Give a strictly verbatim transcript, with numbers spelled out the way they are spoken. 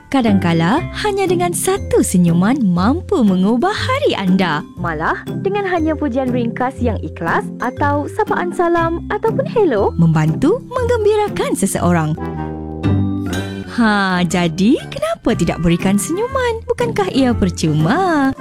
Kadangkala, hanya dengan satu senyuman mampu mengubah hari anda. Malah, dengan hanya pujian ringkas yang ikhlas atau sapaan salam ataupun hello, membantu menggembirakan seseorang. Ha, jadi kenapa tidak berikan senyuman? Bukankah ia percuma?